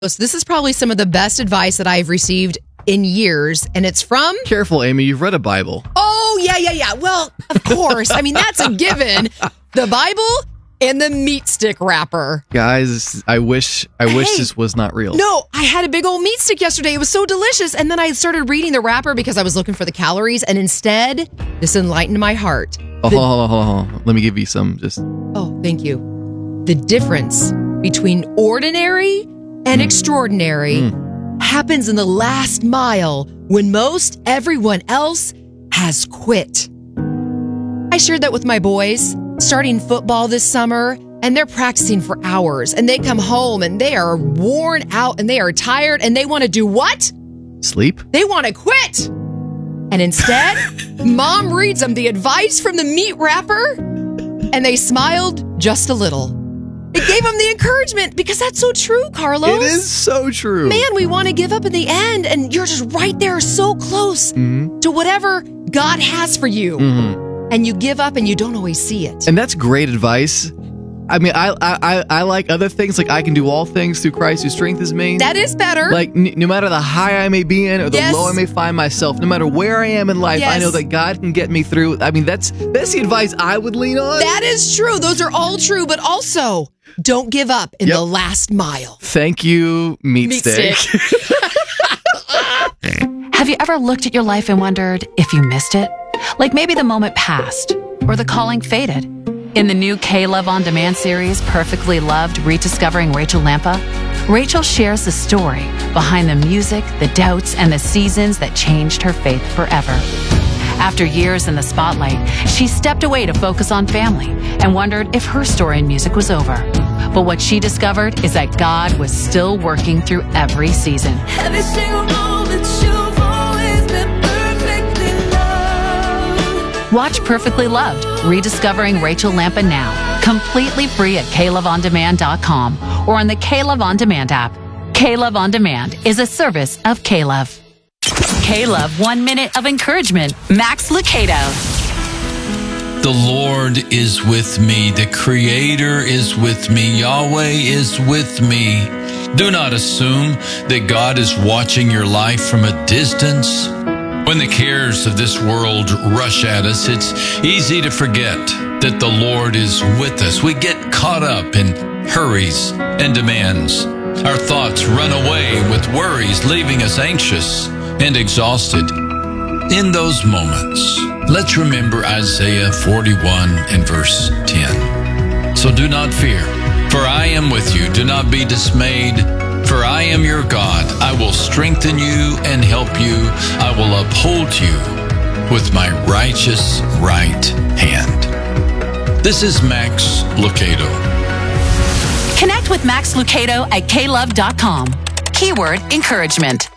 So this is probably some of the best advice that I've received in years, and it's from... Careful, Amy, you've read a Bible. Oh, yeah. Well, of course. I mean, that's a given. The Bible and the meat stick wrapper. Guys, I wish this was not real. No, I had a big old meat stick yesterday. It was so delicious. And then I started reading the wrapper because I was looking for the calories, and instead, this enlightened my heart. Hold on. Let me give you some. Oh, thank you. The difference between ordinary and extraordinary happens in the last mile when most everyone else has quit. I shared that with my boys, starting football this summer, and they're practicing for hours, and they come home and they are worn out and they are tired, and they want to do what? Sleep? They want to quit. And instead, Mom reads them the advice from the meat wrapper, and they smiled just a little. It gave them the encouragement, because that's so true, Carlos. It is so true. Man, we want to give up in the end, and you're just right there so close to whatever God has for you. And you give up and you don't always see it. And that's great advice. I mean, I like other things, like I can do all things through Christ who strengthens me. That is better. Like, no matter the high I may be in or the low I may find myself, no matter where I am in life, I know that God can get me through. I mean, that's the advice I would lean on. That is true. Those are all true, but also, don't give up in the last mile. Thank you, meat stick. Have you ever looked at your life and wondered if you missed it? Like maybe the moment passed or the calling faded. In the new K-Love On Demand series, Perfectly Loved, Rediscovering Rachel Lampa, Rachel shares the story behind the music, the doubts, and the seasons that changed her faith forever. After years in the spotlight, she stepped away to focus on family and wondered if her story in music was over. But what she discovered is that God was still working through every season. Every single moment you've always been perfectly loved. Watch Perfectly Loved, Rediscovering Rachel Lampa now, completely free at KLoveOnDemand.com or on the K-Love On Demand app. K-Love On Demand is a service of K-Love. K-Love 1 minute of encouragement. Max Lucado. The Lord is with me. The Creator is with me. Yahweh is with me. Do not assume that God is watching your life from a distance. When the cares of this world rush at us, it's easy to forget that the Lord is with us. We get caught up in hurries and demands. Our thoughts run away with worries, leaving us anxious and exhausted. In those moments, let's remember Isaiah 41 and verse 10. So do not fear, for I am with you. Do not be dismayed, for I am your God. I will strengthen you and help you. I will uphold you with my righteous right hand. This is Max Lucado. Connect with Max Lucado at klove.com. Keyword encouragement.